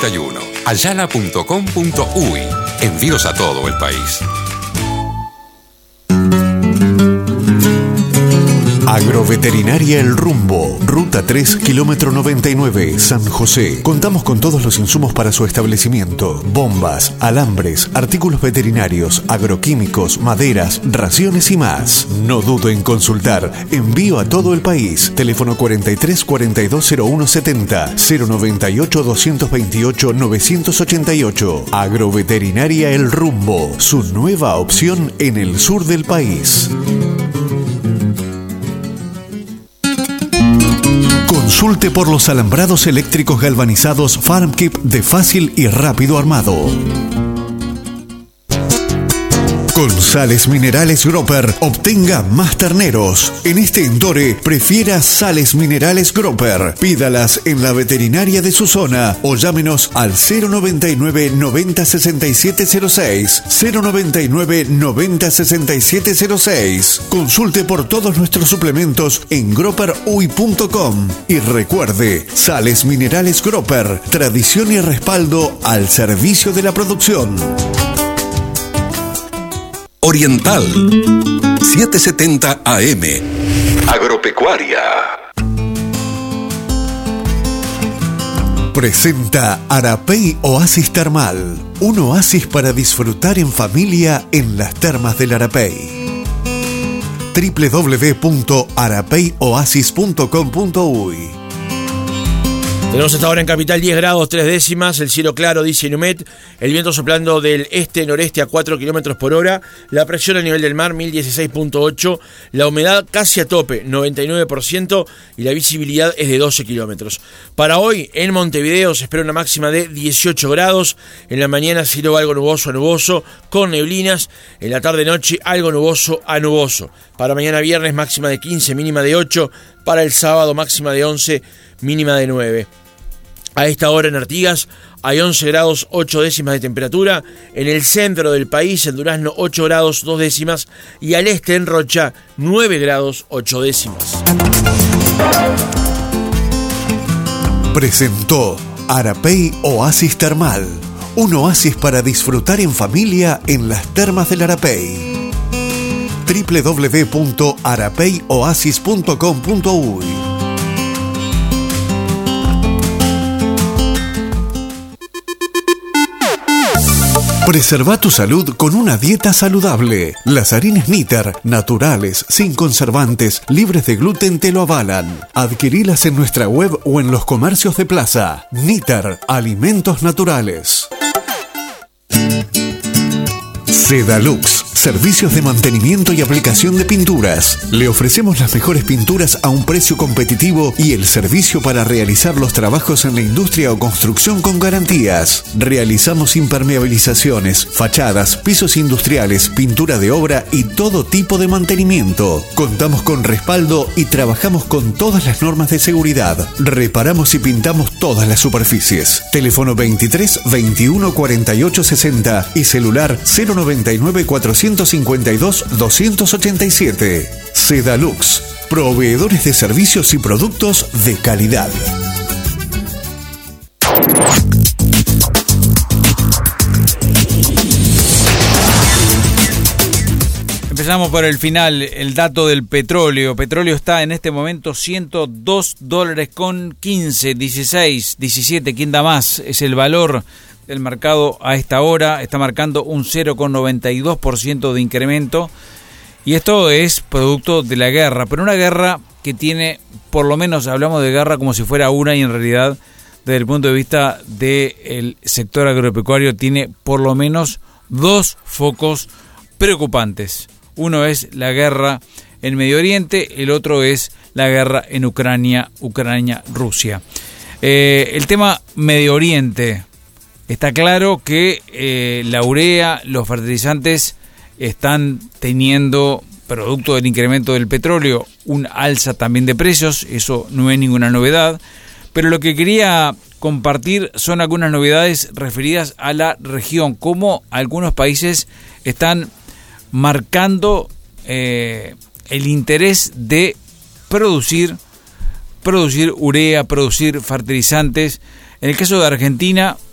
31. Ayala.com.uy. Envíos a todo el país. Agroveterinaria El Rumbo, Ruta 3, kilómetro 99, San José. Contamos con todos los insumos para su establecimiento: bombas, alambres, artículos veterinarios, agroquímicos, maderas, raciones y más. No dudo en consultar. Envío a todo el país. Teléfono 43 42 01 70 098 228 988. Agroveterinaria El Rumbo, su nueva opción en el sur del país. Consulte por los alambrados eléctricos galvanizados FarmKeep de fácil y rápido armado. Con Sales Minerales Gropper obtenga más terneros. En este Endore prefiera Sales Minerales Gropper. Pídalas en la veterinaria de su zona o llámenos al 099 90 6706. 099 90 6706. Consulte por todos nuestros suplementos en gropperuy.com. Y recuerde, Sales Minerales Gropper, tradición y respaldo al servicio de la producción. Oriental 770 AM. Agropecuaria. Presenta Arapey Oasis Termal, un oasis para disfrutar en familia en las termas del Arapey. www.arapeyoasis.com.uy. Tenemos hasta ahora en Capital 10 grados 3 décimas, el cielo claro, dice Inumet, el viento soplando del este-noreste a 4 kilómetros por hora, la presión a nivel del mar 1016.8, la humedad casi a tope, 99%, y la visibilidad es de 12 kilómetros. Para hoy, en Montevideo se espera una máxima de 18 grados, en la mañana cielo algo nuboso a nuboso, con neblinas, en la tarde-noche algo nuboso a nuboso. Para mañana viernes máxima de 15, mínima de 8, para el sábado máxima de 11, mínima de 9. A esta hora en Artigas hay 11 grados 8 décimas de temperatura, en el centro del país, en Durazno 8 grados 2 décimas y al este en Rocha 9 grados 8 décimas. Presentó Arapey Oasis Termal, un oasis para disfrutar en familia en las termas del Arapey. www.arapeyoasis.com.uy. Preserva tu salud con una dieta saludable. Las harinas Niter, naturales, sin conservantes, libres de gluten, te lo avalan. Adquirilas en nuestra web o en los comercios de plaza. Niter, alimentos naturales. Sedalux, servicios de mantenimiento y aplicación de pinturas. Le ofrecemos las mejores pinturas a un precio competitivo y el servicio para realizar los trabajos en la industria o construcción con garantías. Realizamos impermeabilizaciones, fachadas, pisos industriales, pintura de obra y todo tipo de mantenimiento. Contamos con respaldo y trabajamos con todas las normas de seguridad. Reparamos y pintamos todas las superficies. Teléfono 23 21 48 60 y celular 099 452 287. Sedalux, proveedores de servicios y productos de calidad. Empezamos por el final, el dato del petróleo. Petróleo está en este momento $102.15, 16, 17, ¿quién da más? Es el valor del mercado a esta hora, está marcando un 0,92% de incremento. Y esto es producto de la guerra, pero una guerra que tiene, por lo menos hablamos de guerra como si fuera una, y en realidad desde el punto de vista del sector agropecuario tiene por lo menos dos focos preocupantes. Uno es la guerra en Medio Oriente, el otro es la guerra en Ucrania-Rusia. El tema Medio Oriente, está claro que la urea, los fertilizantes están teniendo, producto del incremento del petróleo, un alza también de precios, eso no es ninguna novedad, pero lo que quería compartir son algunas novedades referidas a la región, cómo algunos países están marcando el interés de producir urea, producir fertilizantes. En el caso de Argentina,